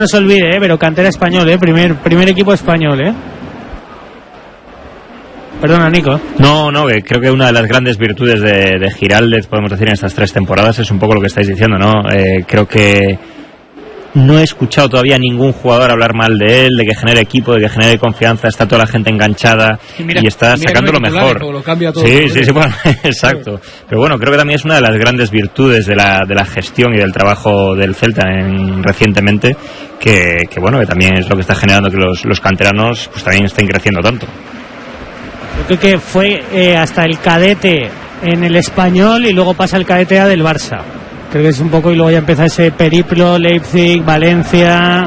No se olvide, pero cantera español, primer equipo español, Perdona, Nico. No, que creo que una de las grandes virtudes de Giraldez, podemos decir, en estas 3 temporadas es un poco lo que estáis diciendo, ¿no? Creo que no he escuchado todavía a ningún jugador hablar mal de él, de que genere equipo, de que genere confianza, está toda la gente enganchada y está sacando lo mejor. Lo cambia todo, sí, bueno, exacto. Pero bueno, creo que también es una de las grandes virtudes de la gestión y del trabajo del Celta recientemente, que bueno, que también es lo que está generando que los canteranos pues también estén creciendo tanto. Yo creo que fue hasta el cadete en el Español y luego pasa el cadete A del Barça. Creo que es un poco, y luego ya empieza ese periplo, Leipzig, Valencia,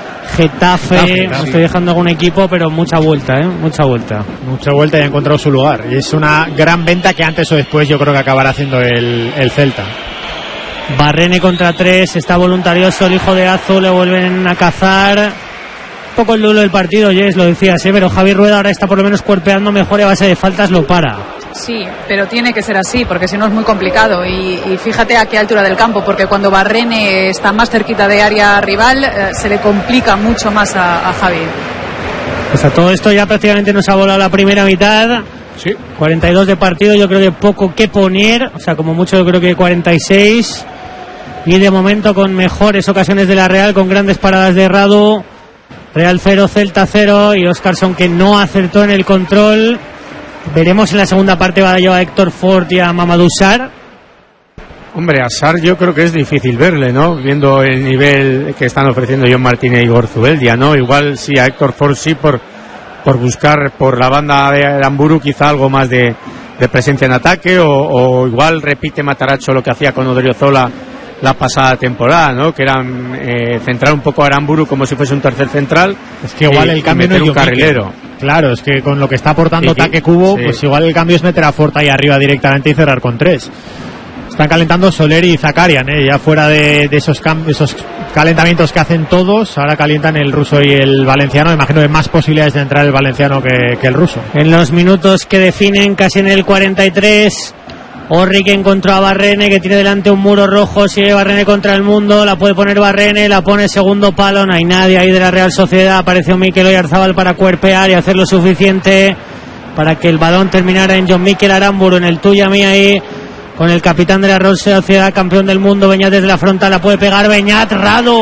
Getafe. Estoy dejando algún equipo, pero mucha vuelta, mucha vuelta y ha encontrado su lugar, y es una gran venta que antes o después yo creo que acabará haciendo el Celta. Barrene contra 3, está voluntarioso el hijo de Azu, le vuelven a cazar. Un poco el duelo del partido, Jess, lo decías, pero Javi Rueda ahora está por lo menos cuerpeando mejor y a base de faltas lo para. Sí, pero tiene que ser así, porque si no es muy complicado. Y fíjate a qué altura del campo, porque cuando Barrene está más cerquita de área rival, se le complica mucho más a Javi. Pues a todo esto ya prácticamente nos ha volado la primera mitad. Sí. 42 de partido, yo creo que poco que poner, o sea, como mucho yo creo que 46. Y de momento con mejores ocasiones de la Real, con grandes paradas de Radu. Real 0, Celta 0, y Óscarson, que no acertó en el control. Veremos en la segunda parte, va a llevar a Héctor Ford y a Mamadou Sarr. Hombre, a Sarr yo creo que es difícil verle, ¿no? Viendo el nivel que están ofreciendo John Martínez y Igor Zubeldia, ¿no? Igual sí, a Héctor Ford sí, por buscar por la banda de Aramburu quizá algo más de presencia en ataque, o igual repite Matarazzo lo que hacía con Odriozola la pasada temporada, ¿no? Que era centrar un poco a Aramburu como si fuese un tercer central. Es que igual el cambio no es un carrilero. Claro, es que con lo que está aportando Taque Cubo, pues igual el cambio es meter a Ford ahí arriba directamente y cerrar con 3. Están calentando Soler y Zakarian, ya fuera de esos calentamientos que hacen todos. Ahora calientan el ruso y el valenciano. Imagino que hay más posibilidades de entrar el valenciano que el ruso. En los minutos que definen, casi en el 43, Orri que encontró a Barrene, que tiene delante un muro rojo. Sigue Barrene contra el mundo, la puede poner Barrene, la pone segundo palo, no hay nadie ahí de la Real Sociedad. Apareció Mikel Oyarzabal para cuerpear y hacer lo suficiente para que el balón terminara en John Mikel Aramburu, en el tuya mía ahí, con el capitán de la Real Sociedad, campeón del mundo. Beñat desde la frontal, la puede pegar Beñat, Radu.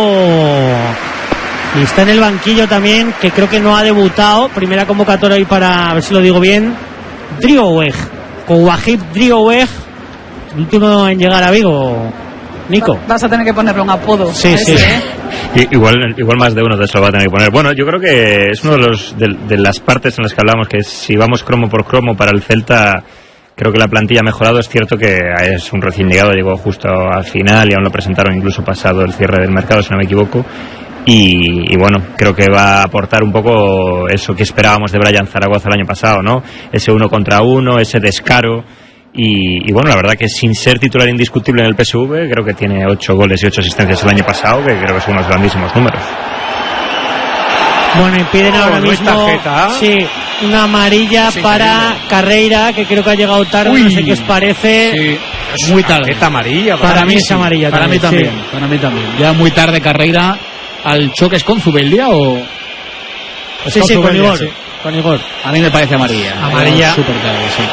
Y está en el banquillo también, que creo que no ha debutado. Primera convocatoria ahí para, a ver si lo digo bien, Driouech, con Wahib Driouech, el último en llegar a Vigo. Nico, vas a tener que ponerle un apodo. Sí, sí. Igual más de uno de eso lo va a tener que poner. Bueno, yo creo que es uno de las partes en las que hablamos, que si vamos cromo por cromo para el Celta, creo que la plantilla ha mejorado. Es cierto que es un recién llegado, llegó justo al final y aún lo presentaron incluso pasado el cierre del mercado, si no me equivoco. Y bueno, creo que va a aportar un poco eso que esperábamos de Brian Zaragoza el año pasado, ¿no? Ese 1 contra 1, ese descaro. Y bueno, la verdad que sin ser titular indiscutible en el PSV, creo que tiene 8 goles y 8 asistencias el año pasado, que creo que son unos grandísimos números. Bueno, y piden ahora mismo una amarilla para Carreira, que creo que ha llegado tarde. No sé qué os parece. Sí, es muy tarde. Esta amarilla, para mí es amarilla. Para mí también. Ya muy tarde Carreira. ¿Al choque es con Zubeldia o...? Sí, con Igor. Con Igor. A mí me parece amarilla. Amarilla. Súper tarde,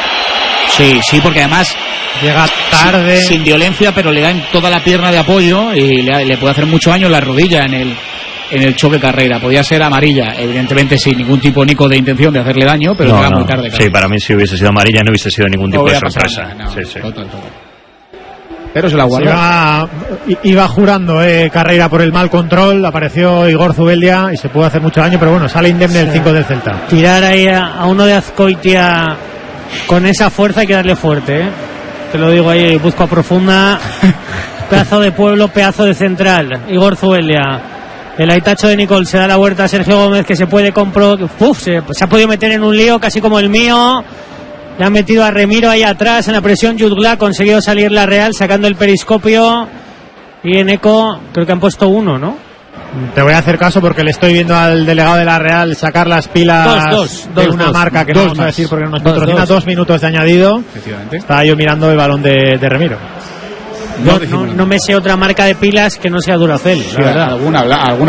sí, porque además llega tarde, sin violencia, pero le da en toda la pierna de apoyo y le puede hacer mucho daño en la rodilla en el choque Carreira. Podía ser amarilla, evidentemente sin ningún tipo, Nico, de intención de hacerle daño, pero llega muy tarde. Sí, para mí si hubiese sido amarilla no hubiese sido ningún tipo de sorpresa. Total. Pero se la guardó. Iba jurando Carreira por el mal control. Apareció Igor Zubeldia y se puede hacer mucho daño, pero bueno, sale indemne el 5 del Celta. Tirar ahí a uno de Azcoitia con esa fuerza hay que darle fuerte, te lo digo ahí, busco a profunda. Pedazo de pueblo, pedazo de central. Igor Zubeldia, el aitacho de Nicol, se da la vuelta a Sergio Gómez, que se puede se ha podido meter en un lío casi como el mío. Le han metido a Remiro ahí atrás en la presión. Jutgla ha conseguido salir la Real sacando el periscopio, y en Eco creo que han puesto 1, ¿no? Te voy a hacer caso porque le estoy viendo al delegado de la Real sacar las pilas de una marca que no vamos a decir porque nos patrocina. 2 minutos de añadido. Efectivamente. Estaba yo mirando el balón de Remiro. No me sé otra marca de pilas que no sea Duracell, la verdad. Alguna